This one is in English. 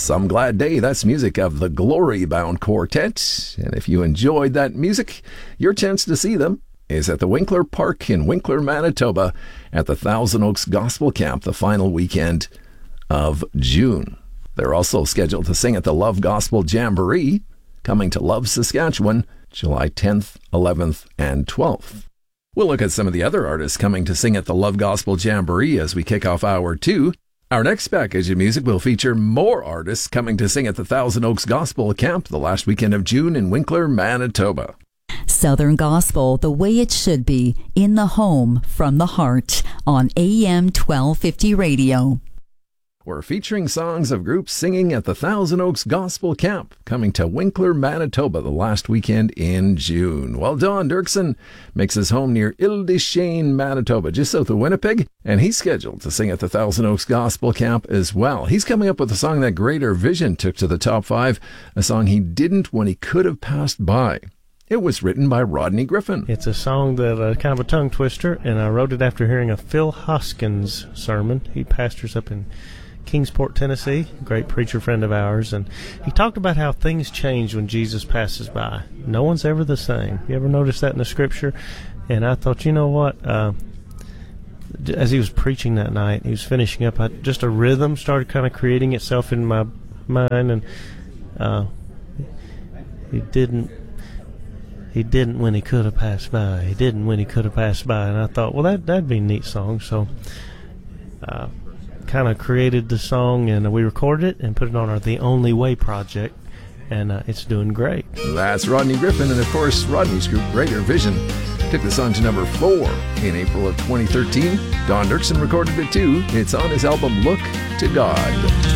Some Glad Day. That's music of the Glory Bound Quartet. And if you enjoyed that music, your chance to see them is at the Winkler Park in Winkler, Manitoba at the Thousand Oaks Gospel Camp the final weekend of June. They're also scheduled to sing at the Love Gospel Jamboree, coming to Love, Saskatchewan, July 10th, 11th, and 12th. We'll look at some of the other artists coming to sing at the Love Gospel Jamboree as we kick off Hour 2. Our next package of music will feature more artists coming to sing at the Thousand Oaks Gospel Camp the last weekend of June in Winkler, Manitoba. Southern Gospel, the way it should be, in the home, from the heart, on AM 1250 radio. We're featuring songs of groups singing at the Thousand Oaks Gospel Camp, coming to Winkler, Manitoba the last weekend in June. Well, Don Dirksen makes his home near Ildishane, Manitoba, just south of Winnipeg, and he's scheduled to sing at the Thousand Oaks Gospel Camp as well. He's coming up with a song that Greater Vision took to the top 5, a song he didn't when he could have passed by. It was written by Rodney Griffin. It's a song that kind of a tongue twister, and I wrote it after hearing a Phil Hoskins sermon. He pastors up in Kingsport, Tennessee, great preacher friend of ours, and he talked about how things change when Jesus passes by. No one's ever the same. You ever notice that in the scripture? And I thought, you know what? As he was preaching that night, he was finishing up, just a rhythm started kind of creating itself in my mind, and he didn't when he could have passed by. He didn't when he could have passed by. And I thought, well, that'd be a neat song. So kind of created the song, and we recorded it and put it on our The Only Way project, and it's doing great. That's Rodney Griffin, and of course Rodney's group Greater Vision took the song to number 4 in April of 2013. Don Dirksen recorded it too. It's on his album Look to God.